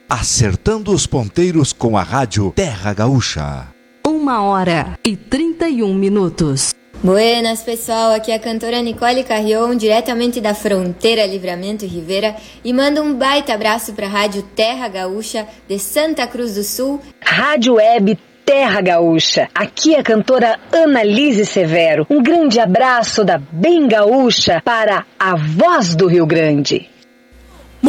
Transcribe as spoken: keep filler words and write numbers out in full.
acertando os ponteiros com a rádio Terra Gaúcha. Uma hora e trinta e um minutos. Buenas, pessoal, aqui é a cantora Nicole Carrion, diretamente da fronteira Livramento e Rivera, e mando um baita abraço para a rádio Terra Gaúcha de Santa Cruz do Sul. Rádio Web Terra Gaúcha, aqui é a cantora Annalise Severo. Um grande abraço da Bem Gaúcha para a Voz do Rio Grande.